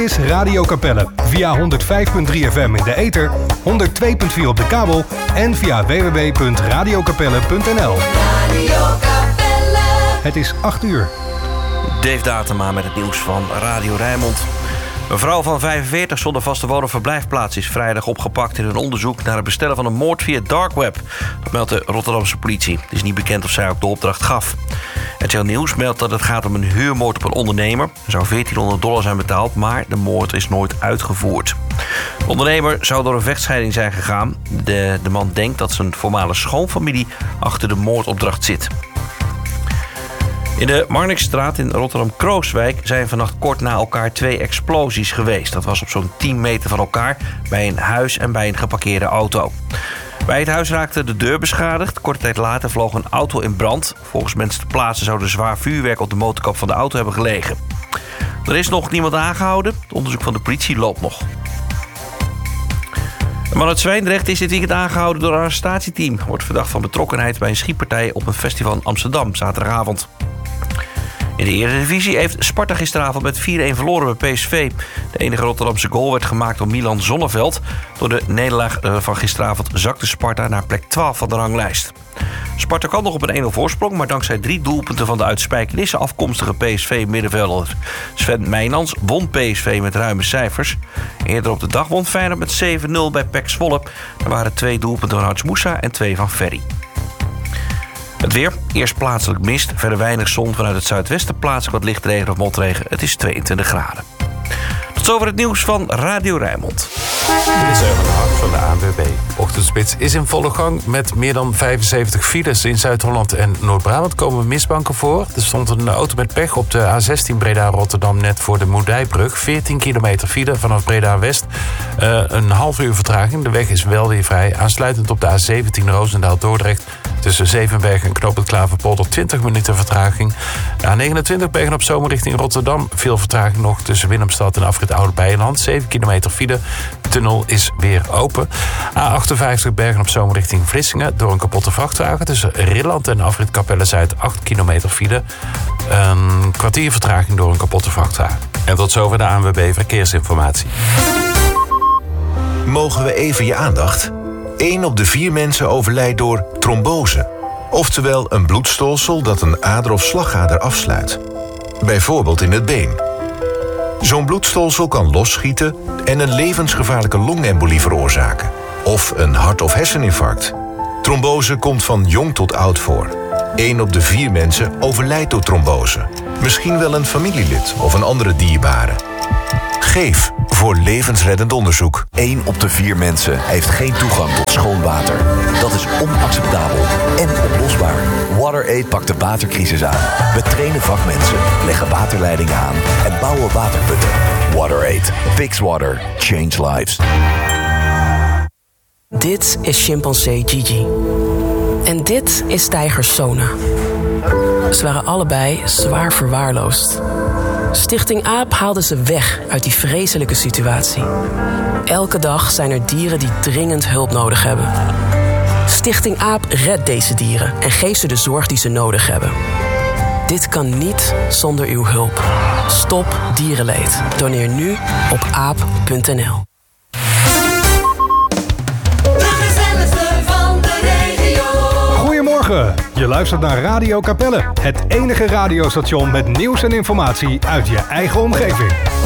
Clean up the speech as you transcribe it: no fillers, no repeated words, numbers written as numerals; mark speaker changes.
Speaker 1: is Radio Capelle. Via 105.3 FM in de ether, 102.4 op de kabel en via www.radiocapelle.nl.
Speaker 2: Radio Capelle.
Speaker 1: Het is 8 uur.
Speaker 3: Dave Datema met het nieuws van Radio Rijnmond. Een vrouw van 45 zonder vaste woon- of verblijfplaats is vrijdag opgepakt in een onderzoek naar het bestellen van een moord via dark web. Dat meldt de Rotterdamse politie. Het is niet bekend of zij ook de opdracht gaf. RTL Nieuws meldt dat het gaat om een huurmoord op een ondernemer. Er zou $1400 zijn betaald, maar de moord is nooit uitgevoerd. De ondernemer zou door een vechtscheiding zijn gegaan. De man denkt dat zijn voormalige schoonfamilie achter de moordopdracht zit. In de Marnixstraat in Rotterdam-Krooswijk zijn vannacht kort na elkaar 2 explosies geweest. Dat was op zo'n 10 meter van elkaar bij een huis en bij een geparkeerde auto. Bij het huis raakte de deur beschadigd. Korte tijd later vloog een auto in brand. Volgens mensen ter plaatse zou er zwaar vuurwerk op de motorkap van de auto hebben gelegen. Er is nog niemand aangehouden. Het onderzoek van de politie loopt nog. Een man uit Zwijndrecht is dit weekend aangehouden door een arrestatieteam. Wordt verdacht van betrokkenheid bij een schietpartij op een festival in Amsterdam zaterdagavond. In de Eredivisie heeft Sparta gisteravond met 4-1 verloren bij PSV. De enige Rotterdamse goal werd gemaakt door Milan Zonneveld. Door de nederlaag van gisteravond zakte Sparta naar plek 12 van de ranglijst. Sparta kwam nog op een 1-0 voorsprong, maar dankzij 3 doelpunten van de uit Spijkenisse afkomstige PSV-middenvelder Sven Meijnans won PSV met ruime cijfers. Eerder op de dag won Feyenoord met 7-0 bij PEC Zwolle. Er waren 2 doelpunten van Harts Moussa en 2 van Ferry. Het weer, eerst plaatselijk mist, verder weinig zon, vanuit het zuidwesten plaatselijk wat lichtregen of motregen. Het is 22 graden. Tot zover het nieuws van Radio Rijnmond.
Speaker 4: Dit is Erwin Hart van de ANWB. Ochtendspits is in volle gang met meer dan 75 files. In Zuid-Holland en Noord-Brabant komen mistbanken voor. Er stond een auto met pech op de A16 Breda-Rotterdam net voor de Moerdijkbrug. 14 kilometer file vanaf Breda-West. Een half uur vertraging. De weg is wel weer vrij. Aansluitend op de A17 Roosendaal-Dordrecht. Tussen Zevenberg en Knoop het Klaverpolder 20 minuten vertraging. A29 Bergen op Zoom richting Rotterdam. Veel vertraging nog tussen Willemstad en Afrit Oude Beijerland. 7 kilometer file. De tunnel is weer open. A58 Bergen op Zoom richting Vlissingen. Door een kapotte vrachtwagen tussen Rilland en Afrit Capelle-Zuid 8 kilometer file. Een kwartier vertraging door een kapotte vrachtwagen. En tot zover de ANWB Verkeersinformatie.
Speaker 5: Mogen we even je aandacht? 1 op de 4 mensen overlijdt door trombose. Oftewel een bloedstolsel dat een ader of slagader afsluit. Bijvoorbeeld in het been. Zo'n bloedstolsel kan losschieten en een levensgevaarlijke longembolie veroorzaken. Of een hart- of herseninfarct. Trombose komt van jong tot oud voor. 1 op de 4 mensen overlijdt door trombose. Misschien wel een familielid of een andere dierbare. Geef voor levensreddend onderzoek.
Speaker 6: 1 op de 4 mensen heeft geen toegang tot schoon water. Dat is onacceptabel en oplosbaar. WaterAid pakt de watercrisis aan. We trainen vakmensen, leggen waterleidingen aan en bouwen waterputten. WaterAid. Fix water. Change lives.
Speaker 7: Dit is chimpansee Gigi. En dit is tijger Sona. Ze waren allebei zwaar verwaarloosd. Stichting AAP haalde ze weg uit die vreselijke situatie. Elke dag zijn er dieren die dringend hulp nodig hebben. Stichting AAP redt deze dieren en geeft ze de zorg die ze nodig hebben. Dit kan niet zonder uw hulp. Stop dierenleed. Doneer nu op aap.nl.
Speaker 1: Goedemorgen, je luistert naar Radio Capelle. Het enige radiostation met nieuws en informatie uit je eigen omgeving.